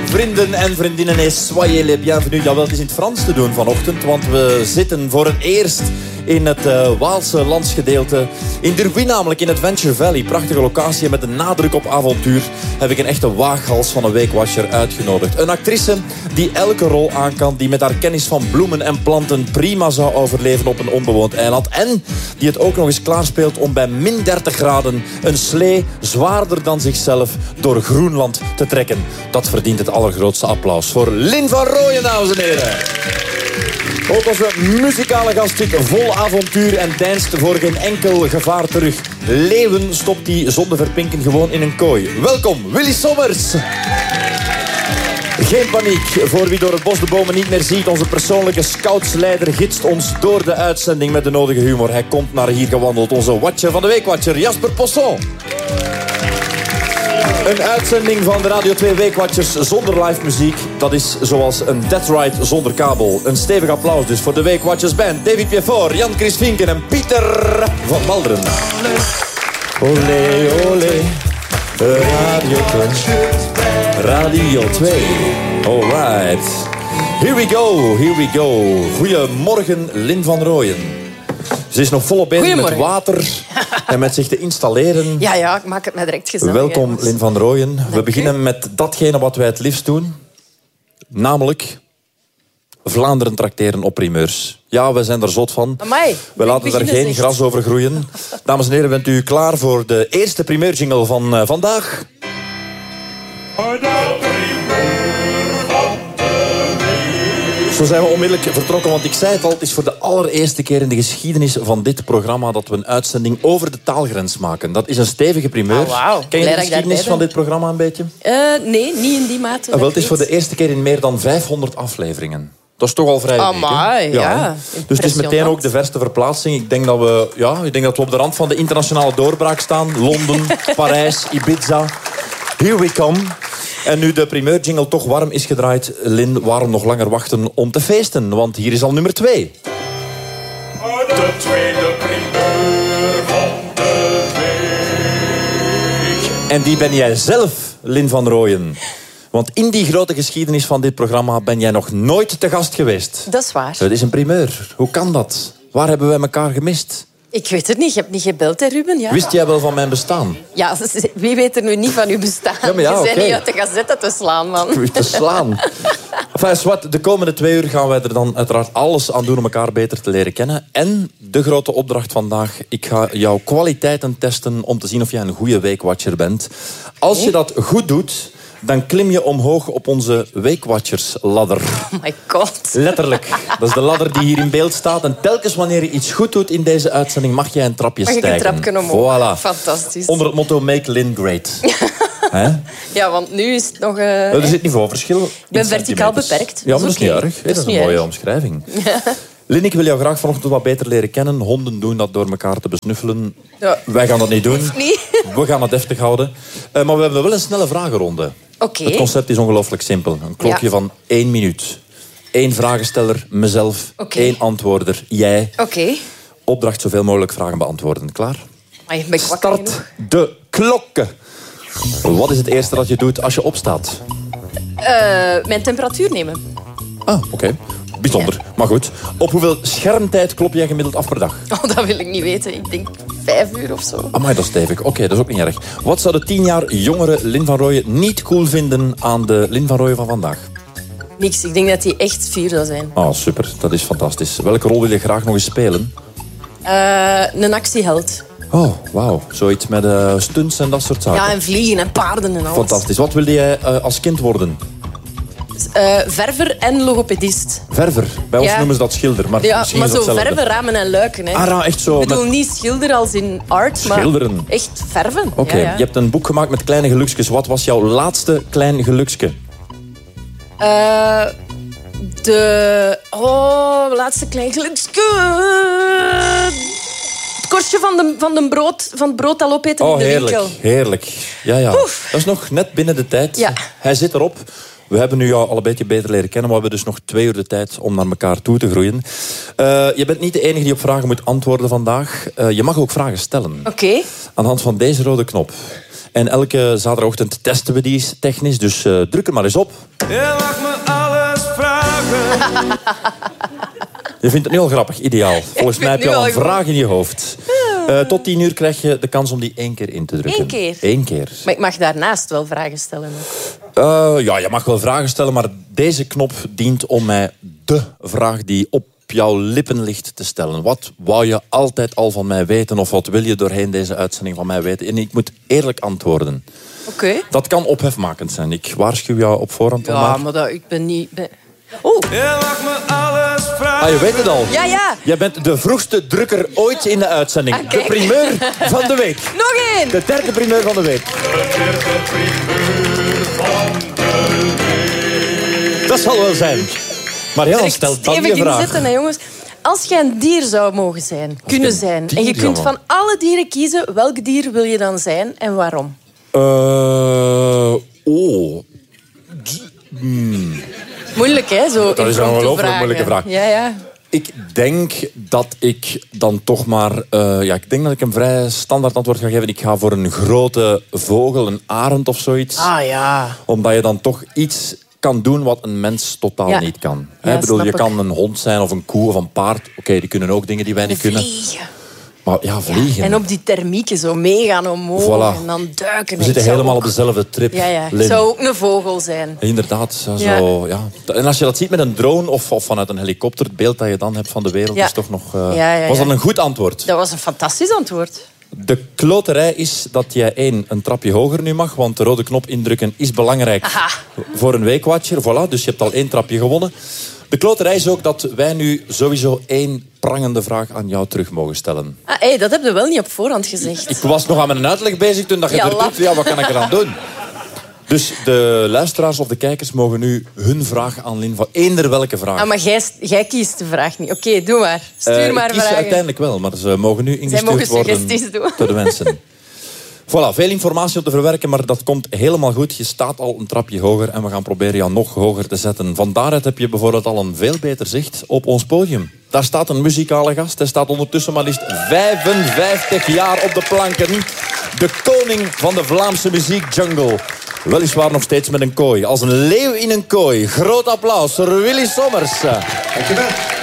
vrienden en vriendinnen, et soyez les bienvenus. Jawel, het is in het Frans te doen vanochtend, want we zitten voor het eerst in het Waalse landsgedeelte. In Durbuy namelijk, in Adventure Valley. Prachtige locatie en met een nadruk op avontuur heb ik een echte waaghals van een weekwatcher uitgenodigd. Een actrice die elke rol aan kan, die met haar kennis van bloemen en planten prima zou overleven op een onbewoond eiland. En die het ook nog eens klaarspeelt om bij min 30 graden een slee zwaarder dan zichzelf door Groenland te trekken. Dat verdient het allergrootste applaus voor Lynn van Rooyen, dames en heren. Ook onze muzikale gaststuk vol avontuur en deinst voor geen enkel gevaar terug. Leeuwen stopt die zonder verpinken gewoon in een kooi. Welkom, Willy Sommers. Geen paniek voor wie door het bos de bomen niet meer ziet. Onze persoonlijke scoutsleider gidst ons door de uitzending met de nodige humor. Hij komt naar hier gewandeld. Onze watcher van de weekwatcher, Jasper Posson. Een uitzending van de Radio 2 Weekwatchers zonder live muziek. Dat is zoals een Death Ride zonder kabel. Een stevig applaus dus voor de Weekwatchers Band. David Piefort, Jan-Chris Vinken en Pieter van Malderen. Olé, olé. Radio 2. Radio 2. Alright. Here we go, here we go. Goedemorgen, Lynn van Rooyen. Ze is nog volop bezig met water en met zich te installeren. Ja, ik maak het mij direct gezellig. Welkom, Lynn van Rooyen. We beginnen met datgene wat wij het liefst doen. Namelijk Vlaanderen trakteren op primeurs. Ja, we zijn er zot van. Amai, we laten daar geen gras over groeien. Dames en heren, bent u klaar voor de eerste primeurjingle van vandaag? Zo zijn we onmiddellijk vertrokken, want ik zei het al, het is voor de allereerste keer in de geschiedenis van dit programma dat we een uitzending over de taalgrens maken. Dat is een stevige primeur. Oh, wow. Ken je de geschiedenis van dit programma een beetje? Nee, niet in die mate. Wel, het is voor de eerste keer in meer dan 500 afleveringen. Dat is toch al vrij uniek, hè? Ja. Dus het is meteen ook de verste verplaatsing. Ik denk dat we op de rand van de internationale doorbraak staan. Londen, Parijs, Ibiza. Here we come. En nu de primeurjingle toch warm is gedraaid, Lynn, waarom nog langer wachten om te feesten? Want hier is al nummer 2. De tweede primeur van de week. En die ben jij zelf, Lynn van Rooyen. Want in die grote geschiedenis van dit programma ben jij nog nooit te gast geweest. Dat is waar. Het is een primeur. Hoe kan dat? Waar hebben wij elkaar gemist? Ik weet het niet. Je hebt niet gebeld, hè, Ruben? Ja. Wist jij wel van mijn bestaan? Ja, wie weet er nu niet van uw bestaan? Ja, maar ja, je bent niet uit de gazette te slaan, man. Te slaan. Enfin, zwart, de komende 2 uur gaan wij er dan uiteraard alles aan doen om elkaar beter te leren kennen. En de grote opdracht vandaag, ik ga jouw kwaliteiten testen om te zien of jij een goede weekwatcher bent. Als je dat goed doet, dan klim je omhoog op onze Weekwatchersladder. Oh my god. Letterlijk. Dat is de ladder die hier in beeld staat. En telkens wanneer je iets goed doet in deze uitzending, mag jij een trapje stijgen. Mag ik een trapje omhoog? Voilà. Fantastisch. Onder het motto Make Lynn Great. Ja, want nu is het nog... Er zit niveauverschil. Ik ben verticaal beperkt. Ja, maar dat is niet erg. Dat is een mooie omschrijving. Lynn, ik wil jou graag vanochtend wat beter leren kennen. Honden doen dat door elkaar te besnuffelen. Ja. Wij gaan dat niet doen. Niet. We gaan het deftig houden. Maar we hebben wel een snelle vragenronde. Oké. Het concept is ongelooflijk simpel. Een klokje van 1 minuut. 1 vragensteller, mezelf. 1 antwoorder, jij. Oké. Opdracht zoveel mogelijk vragen beantwoorden. Klaar? Ben ik wakker Start genoeg? de klokken. Wat is het eerste dat je doet als je opstaat? Mijn temperatuur nemen. Ah, oké. Bijzonder. Maar goed. Op hoeveel schermtijd klop jij gemiddeld af per dag? Oh, dat wil ik niet weten. Ik denk 5 uur of zo. Amai, dat is stevig. Oké, dat is ook niet erg. Wat zou de 10 jaar jongere Lynn van Rooyen niet cool vinden aan de Lynn van Rooyen van vandaag? Niks. Ik denk dat hij echt 4 zou zijn. Ah, super. Dat is fantastisch. Welke rol wil je graag nog eens spelen? Een actieheld. Oh, wauw. Zoiets met stunts en dat soort zaken. Ja, en vliegen en paarden en alles. Fantastisch. Wat wilde jij als kind worden? Verver en logopedist. Verver. Bij ons noemen ze dat schilder. Maar, Ja, misschien maar is zo dat hetzelfde. verven, ramen en luiken. Hè. Ah, echt zo. Ik bedoel niet schilder als in art, Schilderen. maar echt verven. Oké, Ja. Je hebt een boek gemaakt met kleine geluksjes. Wat was jouw laatste klein geluksje? Laatste klein geluksje. Het korstje van het brood dat opeten in de heerlijk, winkel. heerlijk. Ja. Oef. Dat is nog net binnen de tijd. Ja. Hij zit erop. We hebben nu jou al een beetje beter leren kennen, maar we hebben dus nog 2 uur de tijd om naar elkaar toe te groeien. Je bent niet de enige die op vragen moet antwoorden vandaag. Je mag ook vragen stellen. Oké. Aan de hand van deze rode knop. En elke zaterdagochtend testen we die technisch. Dus druk er maar eens op. Je mag me alles vragen. Je vindt het nu al grappig, ideaal. Volgens mij heb je nu al al een goed. vraag in je hoofd. Tot 10 uur krijg je de kans om die 1 keer in te drukken. 1 keer? 1 keer. Maar ik mag daarnaast wel vragen stellen. Ja, je mag wel vragen stellen, maar deze knop dient om mij de vraag die op jouw lippen ligt te stellen. Wat wou je altijd al van mij weten of wat wil je doorheen deze uitzending van mij weten? En ik moet eerlijk antwoorden. Oké. Dat kan ophefmakend zijn. Ik waarschuw jou op voorhand al Ja, maar. maar ik ben niet... Oeh. Je mag me alles vragen. Ah, je weet het al. Ja. Jij bent de vroegste drukker ooit in de uitzending. Ah, De kijk. primeur van de week. Nog één. De derde primeur van de week. Dat zal wel zijn. Maar ja, stel dan Even je vraag. inzetten, hè, jongens. Als jij een dier zou mogen zijn, kunnen zijn... dier en je zou kunt mogen. van alle dieren kiezen, welk dier wil je dan zijn en waarom? Moeilijk, hè? Zo Dat is een ongelooflijk moeilijke vraag. Ja. Ik denk dat ik dan toch maar... ik denk dat ik een vrij standaard antwoord ga geven. Ik ga voor een grote vogel, een arend of zoiets. Ah, ja. Omdat je dan toch iets kan doen wat een mens totaal Ja. niet kan. Ja, Ik bedoel, snap je ik. kan een hond zijn of een koe of een paard. Oké, die kunnen ook dingen die wij niet kunnen. Vliegen. Maar ja, vliegen. En op die thermieken zo meegaan omhoog Voilà. en dan duiken. We zitten helemaal op dezelfde trip. Ja. Lin. Ik zou ook een vogel zijn. Inderdaad. Ja. Zo, ja. En als je dat ziet met een drone of vanuit een helikopter, het beeld dat je dan hebt van de wereld Ja. is toch nog... Ja. Was dat een goed antwoord? Dat was een fantastisch antwoord. De kloterij is dat jij een trapje hoger nu mag, want de rode knop indrukken is belangrijk Aha. voor een weekwatcher. Voilà, dus je hebt al 1 trapje gewonnen. De kloterij is ook dat wij nu sowieso 1 prangende vraag aan jou terug mogen stellen. Dat heb je wel niet op voorhand gezegd. Ik was nog aan mijn uitleg bezig toen dat je Ja, er lap. drukte. Ja, wat kan ik eraan doen? Dus de luisteraars of de kijkers mogen nu hun vraag aan Lin van eender welke vraag. Maar jij kiest de vraag niet. Oké, doe maar. Stuur maar ik kies vragen. uiteindelijk wel, maar ze mogen nu ingestuurd mogen worden suggesties doen. door de mensen. Voilà, veel informatie om te verwerken, maar dat komt helemaal goed. Je staat al een trapje hoger en we gaan proberen jou nog hoger te zetten. Van daaruit heb je bijvoorbeeld al een veel beter zicht op ons podium. Daar staat een muzikale gast. Hij staat ondertussen maar liefst 55 jaar op de planken. De koning van de Vlaamse muziekjungle. Weliswaar nog steeds met een kooi. Als een leeuw in een kooi. Groot applaus voor Willy Sommers. Dankjewel.